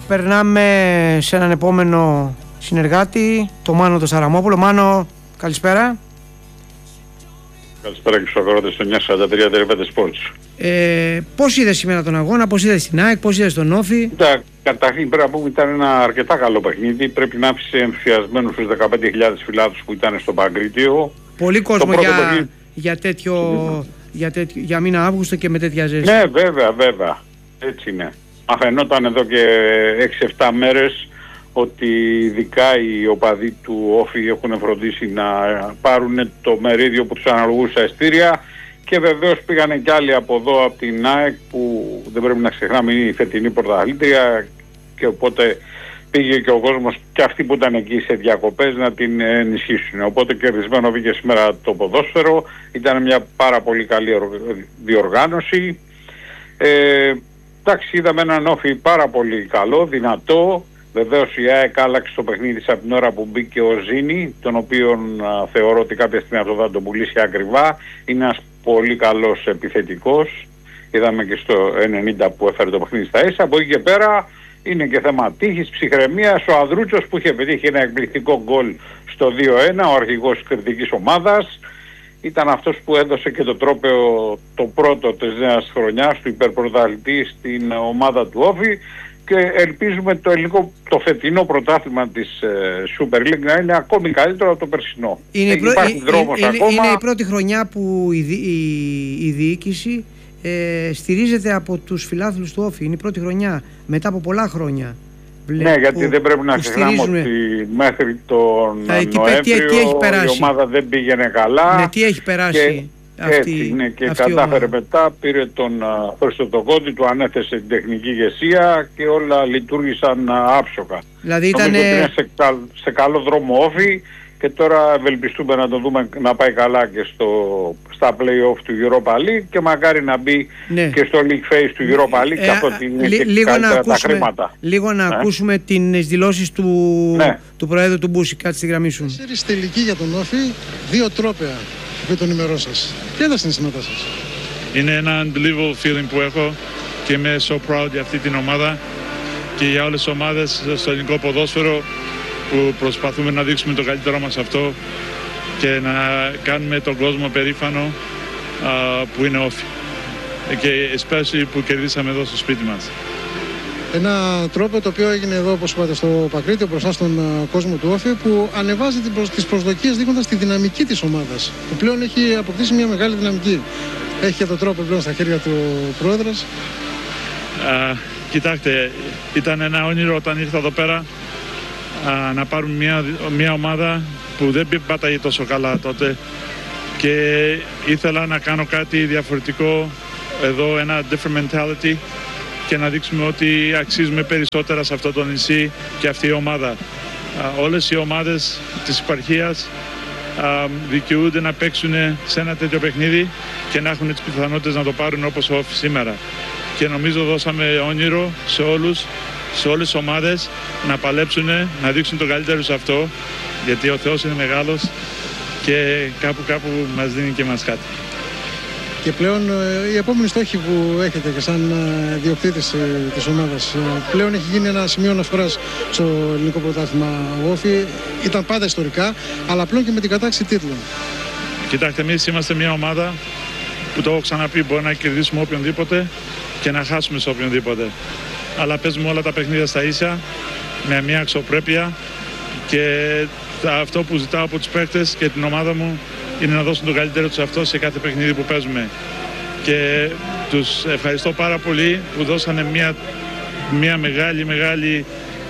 περνάμε σε έναν επόμενο συνεργάτη, το Μάνο το Σαραμόπουλο. Μάνο, καλησπέρα. Καλησπέρα και στους ακροατές στο 943 Sports. Πώς είδες σήμερα τον αγώνα, πώς είδες την ΑΕΚ, πώς είδες τον Όφη? Καταρχήν πρέπει να πούμε ήταν ένα αρκετά καλό παιχνίδι. Πρέπει να άφησε ενθουσιασμένους στους 15.000 φιλάθλους που ήταν στο Παγκρίτιο. Πολύ κόσμο για μήνα Αύγουστο και με τέτοια ζέστη. Ναι, βέβαια. Έτσι είναι. Αφαινόταν εδώ και 6-7 μέρες ότι ειδικά οι οπαδοί του Όφη έχουν φροντίσει να πάρουν το μερίδιο που τους αναλογούσε στα ειστήρια, και βεβαίως πήγανε κι άλλοι από εδώ από την ΑΕΚ που δεν πρέπει να ξεχνάμε είναι η φετινή πρωταθλήτρια, και οπότε πήγε και ο κόσμος και αυτοί που ήταν εκεί σε διακοπές να την ενισχύσουν. Οπότε κερδισμένο βγήκε σήμερα το ποδόσφαιρο, ήταν μια πάρα πολύ καλή διοργάνωση. Εντάξει, είδαμε έναν Όφη πάρα πολύ καλό, δυνατό. Βεβαίως η ΑΕΚ άλλαξε το παιχνίδι από την ώρα που μπήκε ο Ζήνη, τον οποίον θεωρώ ότι κάποια στιγμή αυτό θα τον πουλήσει ακριβά. Είναι ένας πολύ καλός επιθετικός. Είδαμε και στο 90 που έφερε το παιχνίδι στα ίσα. Από εκεί και πέρα είναι και θέμα τύχης, ψυχραιμίας. Ο Ανδρούτσος που είχε πετύχει ένα εκπληκτικό γκολ στο 2-1, ο αρχηγός της κριτικής ομάδας, ήταν αυτός που έδωσε και το τρόπαιο το πρώτο της νέας χρονιάς του υπερπρωταθλητή στην ομάδα του Όφη. Και ελπίζουμε το φετινό πρωτάθλημα της Super League να είναι ακόμη καλύτερο από το περσινό. Είναι η πρώτη χρονιά που η διοίκηση στηρίζεται από τους φιλάθλους του Όφη. Είναι η πρώτη χρονιά μετά από πολλά χρόνια. Ναι, γιατί δεν πρέπει να ξεχνάμε ότι μέχρι τον Νοέμβριο η ομάδα δεν πήγαινε καλά. Ναι, τι έχει περάσει. Έτσι είναι, και κατάφερε μετά, πήρε τον Χριστοτοκόντη, του ανέθεσε την τεχνική ηγεσία και όλα λειτουργήσαν άψογα. Δηλαδή είναι σε καλό δρόμο Όφη, και τώρα ευελπιστούμε να το δούμε να πάει καλά και στα play-off του Europa League, και μακάρι να μπει και στο League Phase του Europa League, καθότι είναι και καλύτερα τα χρήματα. Λίγο να ακούσουμε τις δηλώσεις του Προέδρου του Μπούση. Κάτσε στη γραμμή σου. 4 τελικοί για τον Όφη, 2 τρόπαια επί των ημερών σας. Ποια είναι τα συναισθήματά σας? Είναι ένα unbelievable feeling που έχω και είμαι so proud για αυτή την ομάδα και για όλες τις ομάδες στο ελληνικό ποδόσφαιρο που προσπαθούμε να δείξουμε το καλύτερό μας αυτό και να κάνουμε τον κόσμο περήφανο που είναι Όφη, και especially που κερδίσαμε εδώ στο σπίτι μας. Ένα τρόπο το οποίο έγινε εδώ, όπως είπατε, στο Πακρίτιο μπροστά στον κόσμο του Όφη, που ανεβάζει τις προσδοκίες δείχνοντας τη δυναμική της ομάδας, που πλέον έχει αποκτήσει μια μεγάλη δυναμική. Έχει και τον τρόπο πλέον στα χέρια του Πρόεδρος. Κοιτάξτε, ήταν ένα όνειρο όταν ήρθα εδώ πέρα να πάρουμε μια ομάδα που δεν πάταγε τόσο καλά τότε, και ήθελα να κάνω κάτι διαφορετικό εδώ, ένα different mentality, και να δείξουμε ότι αξίζουμε περισσότερα σε αυτό το νησί και αυτή η ομάδα. Όλες οι ομάδες της επαρχίας δικαιούνται να παίξουν σε ένα τέτοιο παιχνίδι και να έχουν τις πιθανότητες να το πάρουν όπως ο Όφη σήμερα. Και νομίζω δώσαμε όνειρο σε όλες τις ομάδες να παλέψουν, να δείξουν το καλύτερο σε αυτό, γιατί ο Θεός είναι μεγάλος και κάπου μας δίνει και μας κάτι. Και πλέον οι επόμενοι στόχοι που έχετε και σαν διοκτήτης της ομάδας, πλέον έχει γίνει ένα σημείο αναφοράς στο ελληνικό πρωτάθλημα. Ο Όφη ήταν πάντα ιστορικά, αλλά πλέον και με την κατάξη τίτλων. Κοιτάξτε, εμείς είμαστε μια ομάδα που, το έχω ξαναπεί, μπορεί να κερδίσουμε οποιονδήποτε και να χάσουμε σε οποιονδήποτε. Αλλά παίζουμε όλα τα παιχνίδια στα ίσια, με μια αξιοπρέπεια, και αυτό που ζητάω από τους παίκτες και την ομάδα μου είναι να δώσουν το καλύτερο τους αυτό σε κάθε παιχνίδι που παίζουμε. Και τους ευχαριστώ πάρα πολύ που δώσανε μια μεγάλη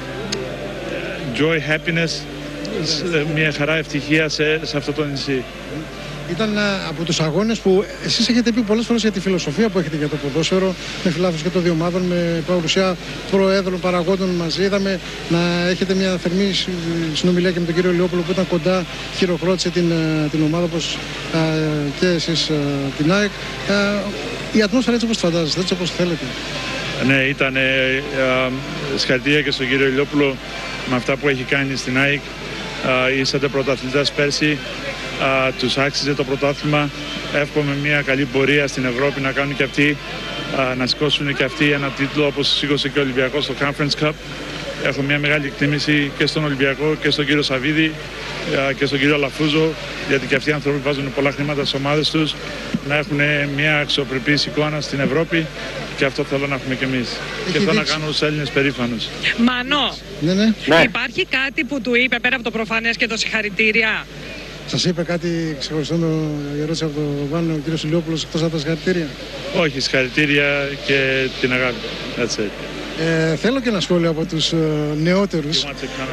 joy, happiness, μια χαρά, ευτυχία σε αυτό το νησί. Ήταν από τους αγώνες που εσείς έχετε πει πολλές φορές για τη φιλοσοφία που έχετε για το ποδόσφαιρο, με φιλάθλους και των δύο ομάδων, με παρουσία προέδρων, παραγόντων μαζί. Είδαμε να έχετε μια θερμή συνομιλία και με τον κύριο Ηλιόπουλο που ήταν κοντά, χειροκρότησε την ομάδα, όπως και εσείς την ΑΕΚ. Η ατμόσφαιρα έτσι όπως τη φαντάζεστε, έτσι όπως θέλετε? Ναι, ήταν συγχαρητήρια και στον κύριο Ηλιόπουλο με αυτά που έχει κάνει στην ΑΕΚ. Είσατε πρωταθλητές πέρσι. Τους άξιζε το πρωτάθλημα. Εύχομαι μια καλή πορεία στην Ευρώπη να κάνουν και αυτοί, να σηκώσουν και αυτοί ένα τίτλο όπως σήκωσε και ο Ολυμπιακός στο Conference Cup. Έχω μια μεγάλη εκτίμηση και στον Ολυμπιακό και στον κύριο Σαββίδη και στον κύριο Λαφούζο, γιατί και αυτοί οι άνθρωποι βάζουν πολλά χρήματα στις ομάδες τους, να έχουν μια αξιοπρεπή εικόνα στην Ευρώπη, και αυτό θέλω να έχουμε κι εμείς. Και θέλω να κάνω τους Έλληνες περήφανους. Μανώ, Ναι. υπάρχει κάτι που του είπε πέρα από το προφανές και το συγχαρητήρια? Σας είπε κάτι ξεχωριστό η ερώτηση από τον Βάνο, ο κύριος Ηλιόπουλος, εκτός από τα συγχαρητήρια? Όχι, συγχαρητήρια και την αγάπη. That's it. Θέλω και ένα σχόλιο από τους νεότερους.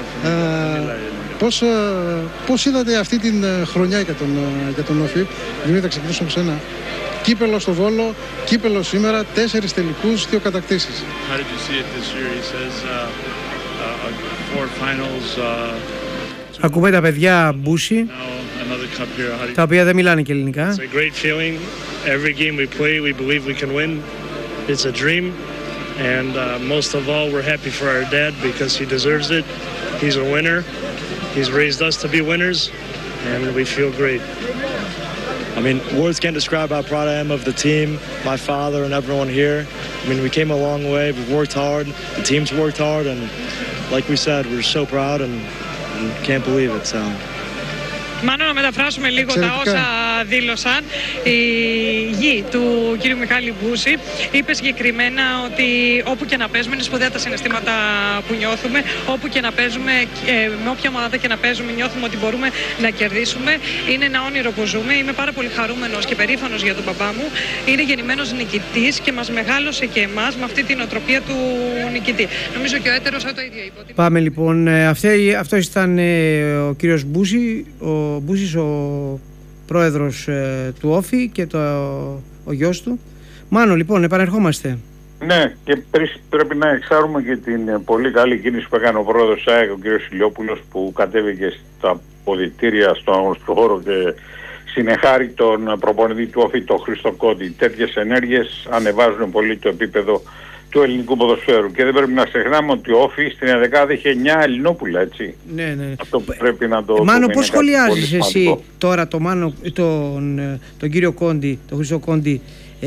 Πώς είδατε αυτή την χρονιά για τον Όφη? Δημήτρη, θα ξεκινήσουμε από σένα. Κύπελλο στο Βόλο, κύπελλο σήμερα, 4 τελικούς, 2 κατακτήσεις. How did you see it this year? He says 4 finals. Ακούμε τα παιδιά Μπούση, Another cup here. How do you... τα οποία δεν μιλάνε και ελληνικά. It's a great feeling. Every game we play, we believe we can win. It's a dream. And most of all, we're happy for our dad because he deserves it. He's a winner. He's raised us to be winners, and we feel great. I mean, words can't describe how proud I am of the team, my father, and everyone here. I mean, we came a long way. We've worked hard. The team's worked hard, and like we said, we're so proud and can't believe it. So. Μάλλον να μεταφράσουμε λίγο τα όσα δήλωσαν. Η γη του κύριου Μιχάλη Μπούση είπε συγκεκριμένα ότι όπου και να παίζουμε, είναι σπουδαία τα συναισθήματα που νιώθουμε. Όπου και να παίζουμε, με όποια ομάδα και να παίζουμε, νιώθουμε ότι μπορούμε να κερδίσουμε. Είναι ένα όνειρο που ζούμε. Είμαι πάρα πολύ χαρούμενος και περήφανος για τον παπά μου. Είναι γεννημένος νικητής και μας μεγάλωσε και εμάς με αυτή την οτροπία του νικητή. Νομίζω και ο έτερος το ίδιο είπε. Πάμε λοιπόν. Αυτός ήταν ο κύριος Μπούση. Ο Μπούσης, ο πρόεδρος του Όφη, και ο γιος του. Μάνο, λοιπόν, επανερχόμαστε. Ναι, και πρέπει να εξάρουμε και την πολύ καλή κίνηση που έκανε ο πρόεδρος ΣΑΕΚ, ο κ. Ηλιόπουλος, που κατέβηκε στα ποδητήρια στον αγωνιστικό χώρο και συνεχάρει τον προπονητή του Όφη, τον Χρήστο Κόντι. Τέτοιες ενέργειες ανεβάζουν πολύ το επίπεδο του ελληνικού ποδοσφαίρου. Και δεν πρέπει να ξεχνάμε ότι ο Όφη στην 11η είχε 9 Ελληνόπουλα, έτσι. Ναι. Αυτό πρέπει να το Μάνο, πώς σχολιάζεις εσύ τώρα τον κύριο Κόντι, τον Χρήστο Κόντι,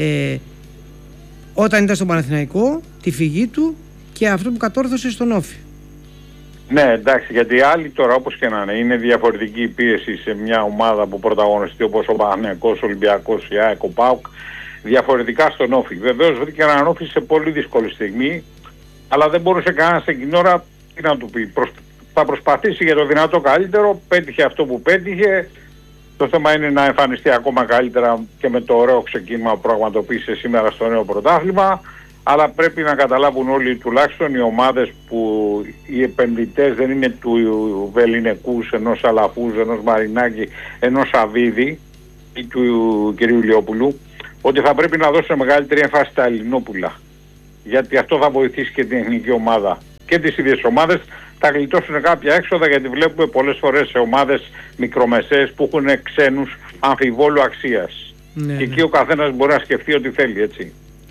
όταν ήταν στον Παναθηναϊκό, τη φυγή του και αυτό που κατόρθωσε στον Όφη? Ναι, εντάξει, γιατί άλλοι τώρα, όπως και να είναι διαφορετική η πίεση σε μια ομάδα που πρωταγωνιστεί, όπως ο Παναθηναϊκός, ο Ολυμπιακός, η ΑΕΚ, ο ΠΑΟΚ, διαφορετικά στον Όφη. Βεβαίως βρήκε έναν Όφη σε πολύ δύσκολη στιγμή, αλλά δεν μπορούσε κανένας εκείνη την ώρα, τι να του πει, θα προσπαθήσει για το δυνατό καλύτερο, πέτυχε αυτό που πέτυχε. Το θέμα είναι να εμφανιστεί ακόμα καλύτερα και με το ωραίο ξεκίνημα που πραγματοποίησε σήμερα στο νέο πρωτάθλημα, αλλά πρέπει να καταλάβουν όλοι, τουλάχιστον οι ομάδες, που οι επενδυτές δεν είναι του Βεληνικούς, ενός Αλαφούζ, ενός Μαρινάκη, ενός Σαββίδη ή του κ. Ηλιόπουλου, ότι θα πρέπει να δώσουν μεγαλύτερη έμφαση στα Ελληνόπουλα. Γιατί αυτό θα βοηθήσει και την εθνική ομάδα και τις ίδιες ομάδες. Θα γλιτώσουν κάποια έξοδα, γιατί βλέπουμε πολλές φορές σε ομάδες μικρομεσαίες που έχουν ξένους αμφιβόλου αξίας. Ναι, και εκεί ο καθένας μπορεί να σκεφτεί ό,τι θέλει, έτσι.